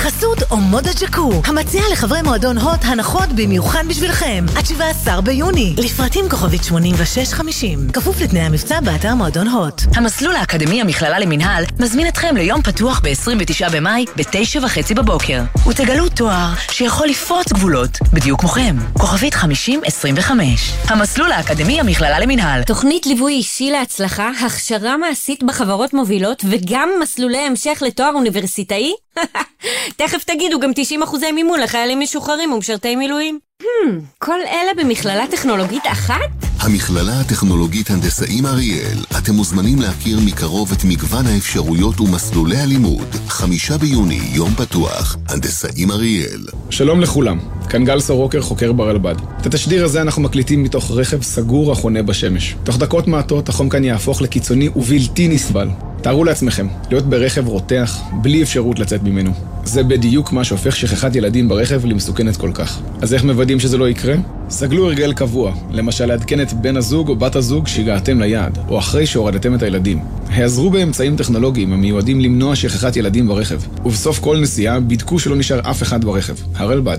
בחסות עומוד הג'קו, המציע לחברי מועדון הוט הנחות במיוחד בשבילכם עד 17 ביוני, לפרטים כוכבית 8650, כפוף לתנאי המבצע באתר מועדון הוט. המסלול האקדמי המכללה למנהל מזמין אתכם ליום פתוח ב-29 במאי ב-9:30 בבוקר, ותגלו תואר שיכול לפרוץ גבולות בדיוק כמוכם, כוכבית 5025. המסלול האקדמי המכללה למנהל, תוכנית ליווי אישי להצלחה, הכשרה מעשית בחברות מובילות וגם מסלולי המשך לתואר אוניברסיטאי? תכף תגידו גם 90% מימון לחיילים משוחררים ומשרתי מילואים. כל אלה במכללה טכנולוגית אחת? המכללה הטכנולוגית הנדסאים אריאל. אתם מוזמנים להכיר מקרוב את מגוון האפשרויות ומסלולי הלימוד. 5 ביוני, יום פתוח, הנדסאים אריאל. שלום לכולם, כאן גל סורוקר, חוקר ברלב"ד. את התשדיר הזה אנחנו מקליטים מתוך רכב סגור החונה בשמש. תוך דקות מעטות החום כאן יהפוך לקיצוני ובלתי נסבל. תארו לעצמכם, להיות ברכב רותח, בלי אפשרות לצאת ממנו. זה בדיוק מה שהופך שכחת ילדים ברכב למסוכנת כל כך. אז איך מוודאים שזה לא יקרה? סגלו הרגל קבוע, למשל לעדכן את בן הזוג או בת הזוג שהגעתם ליעד, או אחרי שהורדתם את הילדים. העזרו באמצעים טכנולוגיים המיועדים למנוע שכחת ילדים ברכב, ובסוף כל נסיעה בדקו שלא נשאר אף אחד ברכב. הרלב"ד.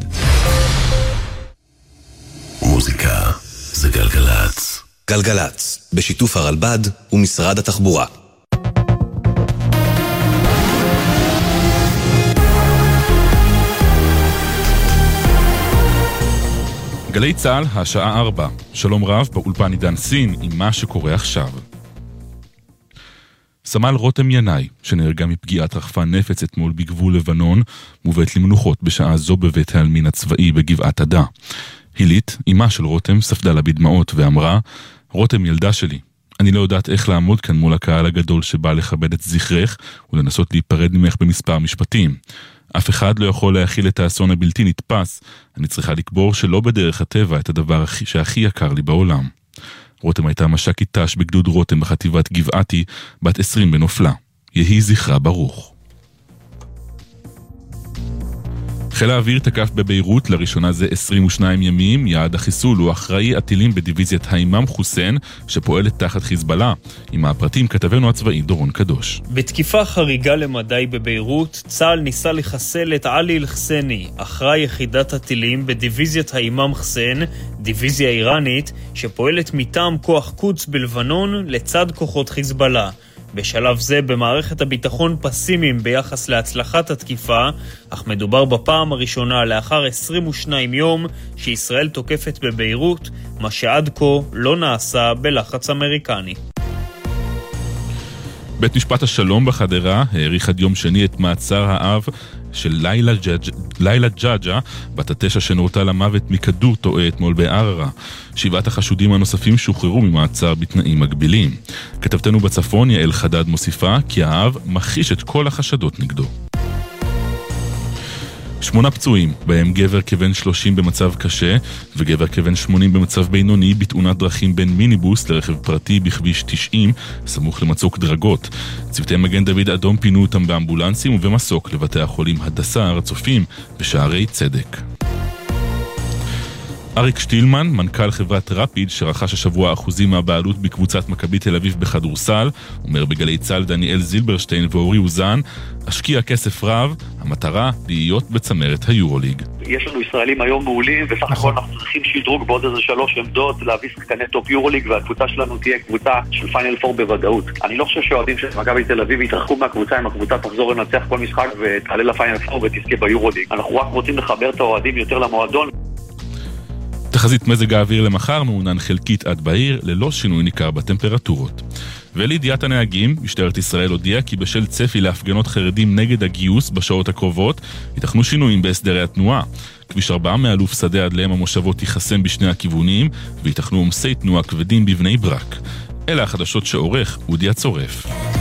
מוזיקה זה גלגלץ. גלגלץ, בשיתוף הרלב"ד ומשרד התחבורה. גלי צהל, השעה 4. שלום רב, באולפן עידן סין, עם מה שקורה עכשיו. סמל רותם ינאי, שנהרגה מפגיעת רחפן נפץ אתמול בגבול לבנון, מובאת למנוחות בשעה זו בבית העלמין הצבאי בגבעת עדה. הילית, אמה של רותם, ספדה לה בדמעות ואמרה, רותם ילדה שלי, אני לא יודעת איך לעמוד כאן מול הקהל הגדול שבא לכבד את זכרך ולנסות להיפרד ממך במספר משפטים. אף אחד לא יכול להכיל את האסון הבלתי נתפס. אני צריכה לקבור שלא בדרך הטבע את הדבר שהכי יקר לי בעולם. רותם הייתה מש"קית ת"ש בגדוד רותם בחטיבת גבעתי, בת 20 בנופלה. יהי זכרה ברוך. חיל האוויר תקף בביירות לראשונה זה 22 ימים. יעד החיסול הוא אחראי הטילים בדיוויזיית האימאם חוסיין שפועלת תחת חיזבאללה. עם הפרטים כתבנו הצבאי דורון קדוש. בתקיפה חריגה למדי בביירות, צה"ל ניסה לחסל את עלי אל-חסני, אחראי יחידת הטילים בדיוויזיית האימאם חוסיין, דיוויזיה איראנית שפועלת מטעם כוח קודס בלבנון לצד כוחות חיזבאללה. בשלב זה במערכת הביטחון פסימיים ביחס להצלחת התקיפה, אך מדובר בפעם הראשונה לאחר 22 יום שישראל תוקפת בביירות, מה שעד כה לא נעשה בלחץ אמריקני. בית משפט השלום בחדרה העריך עד יום שני את מעצר האב של לילה ג'אג'ה, בת 9 שנורתה למוות מכדור טועה אתמול בערערה. 7 החשודים הנוספים שוחררו ממעצר בתנאים מגבילים. כתבתנו בצפון יעל חדד מוסיפה כי האב מכחיש את כל החשדות נגדו. 8 פצועים, בהם גבר כבן 30 במצב קשה וגבר כבן 80 במצב בינוני בתאונת דרכים בין מיניבוס לרכב פרטי בכביש 90 סמוך למצוק דרגות. צוותי מגן דוד אדום פינו אותם באמבולנסים ובמסוק לבתי החולים הדסה, הר הצופים ושערי צדק. אריק שטילמן, מנכ"ל חברת רפיד שרכש השבוע אחוזים מהבעלות בקבוצת מכבי תל אביב בכדורסל, אומר בגלי צהל דניאל זילברשטיין ואורי אוזן, השקיע כסף רב, המטרה להיות בצמרת היורוליג. יש לנו ישראלים היום מעולים, וסך הכל אנחנו צריכים שדרוג בעוד איזה 3 עמדות, להביא שחקני טופ יורוליג, והקבוצה שלנו תהיה קבוצה של פיינל 4 בוודאות. אני לא חושב שהאוהדים של מכבי תל אביב יתרחקו מהקבוצה, אם הקבוצה תחזור לנצח כל משחק ותעלה לפיינל 4 ותזכה ביורוליג. אנחנו רק רוצים לחבר את האוהדים יותר למועדון. תחזית מזג האוויר למחר מעונן חלקית עד בעיר, ללא שינוי ניכר בטמפרטורות. ולידיעת הנהגים, משטרת ישראל הודיעה כי בשל צפי להפגנות חרדים נגד הגיוס בשעות הקרובות, ייתכנו שינויים בהסדרי התנועה. כביש 4 מאלוף שדה עד לעם המושבות ייחסם בשני הכיוונים, וייתכנו עומסי תנועה כבדים בבני ברק. אלה החדשות שעורך אודי הצורף.